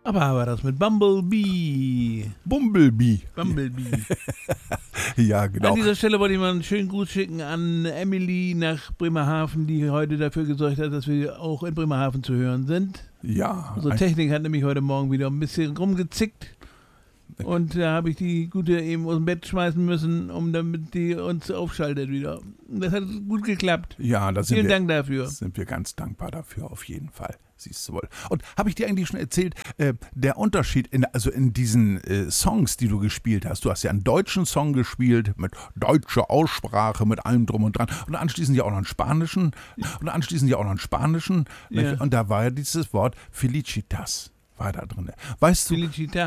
Aber das mit Bumblebee. Bumblebee. Ja, genau. An dieser Stelle wollte ich mal einen schönen Gruß schicken an Emily nach Bremerhaven, die heute dafür gesorgt hat, dass wir auch in Bremerhaven zu hören sind. Ja. Unsere Technik hat nämlich heute Morgen wieder ein bisschen rumgezickt. Und da habe ich die Gute eben aus dem Bett schmeißen müssen, damit die uns aufschaltet wieder. Das hat gut geklappt. Ja, Vielen Dank dafür. Sind wir ganz dankbar dafür, auf jeden Fall. Siehst du wohl. Und habe ich dir eigentlich schon erzählt, der Unterschied in diesen Songs, die du gespielt hast. Du hast ja einen deutschen Song gespielt, mit deutscher Aussprache, mit allem drum und dran. Und anschließend ja auch noch einen spanischen. Ja. Und da war ja dieses Wort Felicitas. War da drin. Weißt du, Felicitas.